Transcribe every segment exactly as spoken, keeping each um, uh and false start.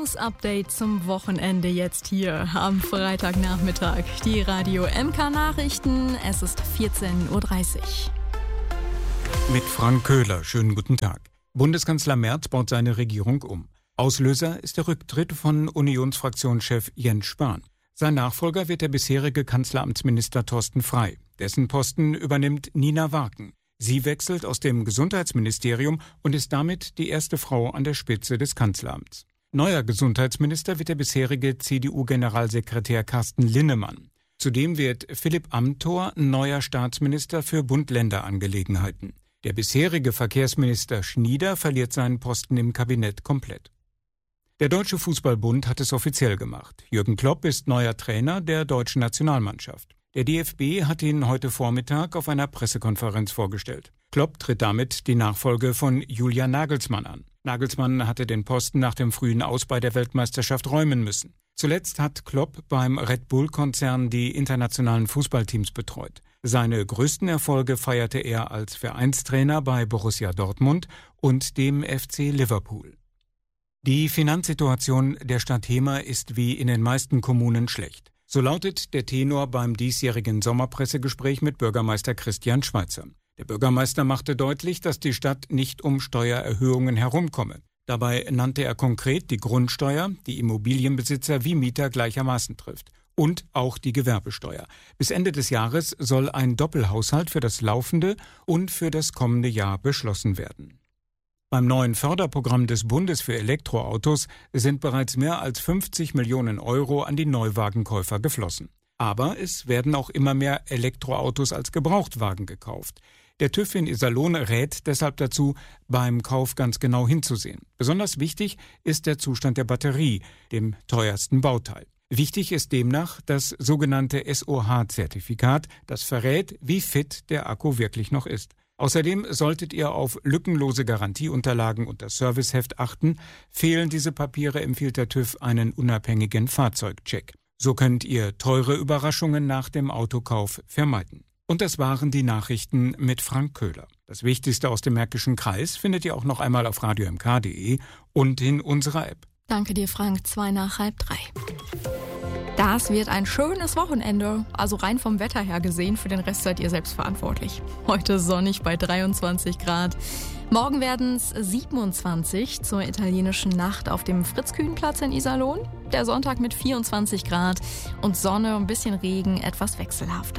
News-Update zum Wochenende jetzt hier am Freitagnachmittag. Die Radio M K-Nachrichten, es ist vierzehn Uhr dreißig. Mit Frank Köhler, schönen guten Tag. Bundeskanzler Merz baut seine Regierung um. Auslöser ist der Rücktritt von Unionsfraktionschef Jens Spahn. Sein Nachfolger wird der bisherige Kanzleramtsminister Thorsten Frey. Dessen Posten übernimmt Nina Warken. Sie wechselt aus dem Gesundheitsministerium und ist damit die erste Frau an der Spitze des Kanzleramts. Neuer Gesundheitsminister wird der bisherige C D U-Generalsekretär Carsten Linnemann. Zudem wird Philipp Amthor neuer Staatsminister für Bund-Länder-Angelegenheiten. Der bisherige Verkehrsminister Schnieder verliert seinen Posten im Kabinett komplett. Der Deutsche Fußballbund hat es offiziell gemacht. Jürgen Klopp ist neuer Trainer der deutschen Nationalmannschaft. Der D F B hat ihn heute Vormittag auf einer Pressekonferenz vorgestellt. Klopp tritt damit die Nachfolge von Julian Nagelsmann an. Nagelsmann hatte den Posten nach dem frühen Aus bei der Weltmeisterschaft räumen müssen. Zuletzt hat Klopp beim Red Bull-Konzern die internationalen Fußballteams betreut. Seine größten Erfolge feierte er als Vereinstrainer bei Borussia Dortmund und dem F C Liverpool. Die Finanzsituation der Stadt Hemer ist wie in den meisten Kommunen schlecht. So lautet der Tenor beim diesjährigen Sommerpressegespräch mit Bürgermeister Christian Schweitzer. Der Bürgermeister machte deutlich, dass die Stadt nicht um Steuererhöhungen herumkomme. Dabei nannte er konkret die Grundsteuer, die Immobilienbesitzer wie Mieter gleichermaßen trifft. Und auch die Gewerbesteuer. Bis Ende des Jahres soll ein Doppelhaushalt für das laufende und für das kommende Jahr beschlossen werden. Beim neuen Förderprogramm des Bundes für Elektroautos sind bereits mehr als fünfzig Millionen Euro an die Neuwagenkäufer geflossen. Aber es werden auch immer mehr Elektroautos als Gebrauchtwagen gekauft. Der TÜV in Iserlohn rät deshalb dazu, beim Kauf ganz genau hinzusehen. Besonders wichtig ist der Zustand der Batterie, dem teuersten Bauteil. Wichtig ist demnach das sogenannte S O H-Zertifikat, das verrät, wie fit der Akku wirklich noch ist. Außerdem solltet ihr auf lückenlose Garantieunterlagen und das Serviceheft achten. Fehlen diese Papiere, empfiehlt der TÜV einen unabhängigen Fahrzeugcheck. So könnt ihr teure Überraschungen nach dem Autokauf vermeiden. Und das waren die Nachrichten mit Frank Köhler. Das Wichtigste aus dem Märkischen Kreis findet ihr auch noch einmal auf radio m k punkt d e und in unserer App. Danke dir, Frank. Zwei nach halb drei. Das wird ein schönes Wochenende, also rein vom Wetter her gesehen, für den Rest seid ihr selbst verantwortlich. Heute sonnig bei dreiundzwanzig Grad. Morgen werden es siebenundzwanzig zur italienischen Nacht auf dem Fritz-Kühn-Platz in Iserlohn. Der Sonntag mit vierundzwanzig Grad und Sonne, ein bisschen Regen, etwas wechselhafter.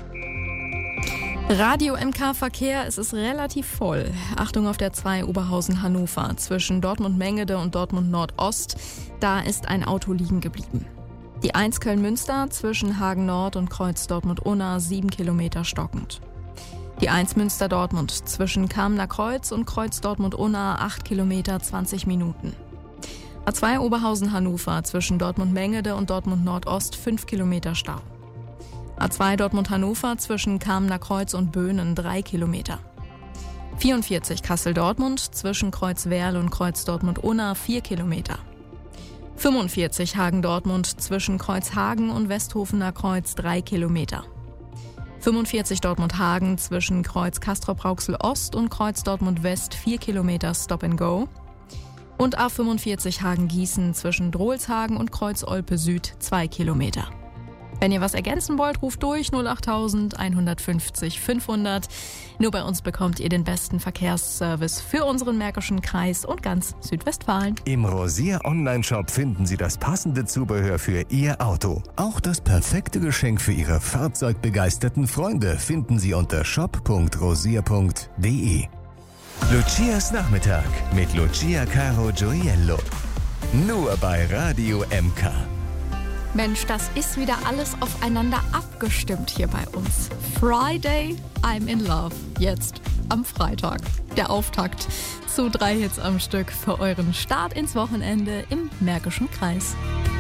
Radio M K Verkehr, es ist relativ voll. Achtung auf der zwei Oberhausen-Hannover zwischen Dortmund-Mengede und Dortmund-Nordost. Da ist ein Auto liegen geblieben. Die eins Köln-Münster zwischen Hagen-Nord und Kreuz Dortmund-Unna sieben Kilometer stockend. Die eins Münster-Dortmund zwischen Kamener Kreuz und Kreuz Dortmund-Unna acht Kilometer zwanzig Minuten. A zwei Oberhausen-Hannover zwischen Dortmund-Mengede und Dortmund-Nordost fünf Kilometer Stau. A zwei Dortmund-Hannover zwischen Kamener Kreuz und Böhnen drei Kilometer. vierundvierzig Kassel-Dortmund zwischen Kreuz-Werl und Kreuz Dortmund-Unna vier Kilometer. fünfundvierzig Hagen-Dortmund zwischen Kreuzhagen und Westhofener Kreuz drei Kilometer. fünfundvierzig Dortmund-Hagen zwischen Kreuz Castrop-Rauxel-Ost und Kreuz Dortmund-West vier Kilometer Stop and Go. Und A fünfundvierzig Hagen-Gießen zwischen Drohlshagen und Kreuz Olpe Süd zwei Kilometer. Wenn ihr was ergänzen wollt, ruft durch null achttausend einhundertfünfzig fünfhundert. Nur bei uns bekommt ihr den besten Verkehrsservice für unseren Märkischen Kreis und ganz Südwestfalen. Im Rosier Online-Shop finden Sie das passende Zubehör für Ihr Auto. Auch das perfekte Geschenk für Ihre fahrzeugbegeisterten Freunde finden Sie unter shop punkt rosier punkt d e. Lucias Nachmittag mit Lucia Caro Gioiello. Nur bei Radio M K. Mensch, das ist wieder alles aufeinander abgestimmt hier bei uns. Friday, I'm in love. Jetzt am Freitag. Der Auftakt zu drei Hits am Stück für euren Start ins Wochenende im Märkischen Kreis.